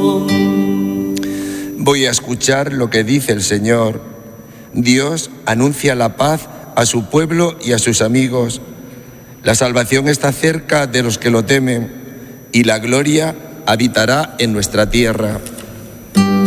Voy a escuchar lo que dice el Señor. Dios anuncia la paz a su pueblo y a sus amigos. La salvación está cerca de los que lo temen y la gloria habitará en nuestra tierra.